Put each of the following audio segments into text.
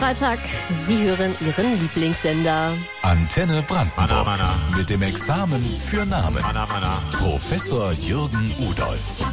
Freitag, Sie hören Ihren Lieblingssender. Antenne Brandenburg mit dem Examen für Namen. Professor Jürgen Udolph.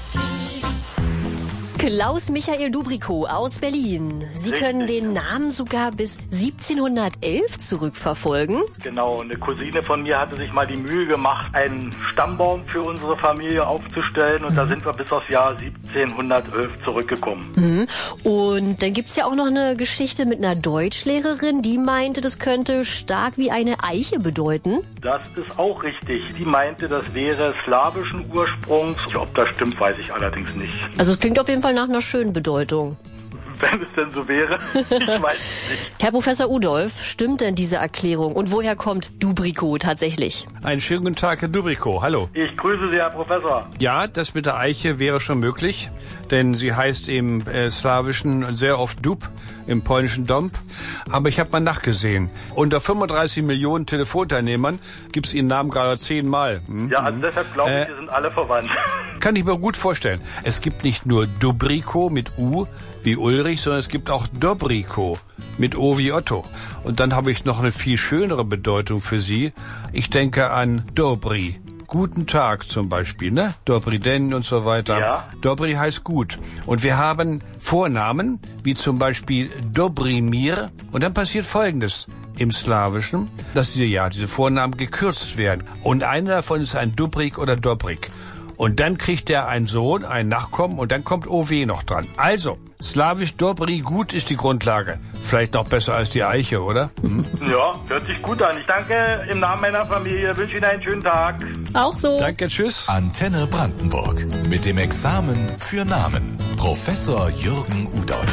Klaus-Michael Dubrikow aus Berlin. Sie können den Namen sogar bis 1711 zurückverfolgen. Genau, eine Cousine von mir hatte sich mal die Mühe gemacht, einen Stammbaum für unsere Familie aufzustellen und da sind wir bis aufs Jahr 1711 zurückgekommen. Und dann gibt's ja auch noch eine Geschichte mit einer Deutschlehrerin, die meinte, das könnte stark wie eine Eiche bedeuten. Das ist auch richtig. Die meinte, das wäre slawischen Ursprungs. Ob das stimmt, weiß ich allerdings nicht. Also es klingt auf jeden Fall nach einer schönen Bedeutung. Wenn es denn so wäre, ich weiß es nicht. Herr Professor Udolph, stimmt denn diese Erklärung? Und woher kommt Dubrikow tatsächlich? Einen schönen guten Tag, Herr Dubrikow. Hallo. Ich grüße Sie, Herr Professor. Ja, das mit der Eiche wäre schon möglich, denn sie heißt im Slawischen sehr oft Dub, im Polnischen Dąb. Aber ich habe mal nachgesehen. Unter 35 Millionen Telefonteilnehmern gibt es Ihren Namen gerade 10 Mal. Ja, also deshalb glaube ich, wir sind alle verwandt. Kann ich mir gut vorstellen. Es gibt nicht nur Dubrikow mit U wie Ulrich, sondern es gibt auch Dobrikow mit O wie Otto. Und dann habe ich noch eine viel schönere Bedeutung für Sie. Ich denke an Dobry. Guten Tag zum Beispiel, ne? Dobry den und so weiter. Ja. Dobry heißt gut. Und wir haben Vornamen, wie zum Beispiel Dobrymir. Und dann passiert Folgendes im Slawischen, dass diese Vornamen gekürzt werden. Und einer davon ist ein Dubrik oder Dobrik. Und dann kriegt er einen Sohn, einen Nachkommen und dann kommt OW noch dran. Also, slawisch Dobry gut ist die Grundlage. Vielleicht noch besser als die Eiche, oder? Ja, hört sich gut an. Ich danke im Namen meiner Familie, wünsche Ihnen einen schönen Tag. Auch so. Danke, tschüss. Antenne Brandenburg mit dem Examen für Namen. Professor Jürgen Udolph.